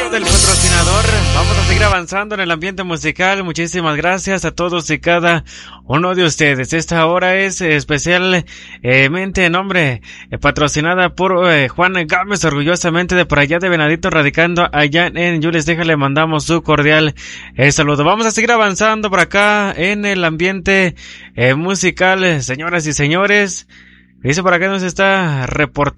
del patrocinador. Vamos a seguir avanzando en el ambiente musical. Muchísimas gracias a todos y cada uno de ustedes. Esta hora es especialmente en nombre patrocinada por Juan Gámez, orgullosamente de por allá de Venadito, radicando allá en Yules. Le mandamos su cordial saludo. Vamos a seguir avanzando por acá en el ambiente musical, señoras y señores. Dice por acá nos está reportando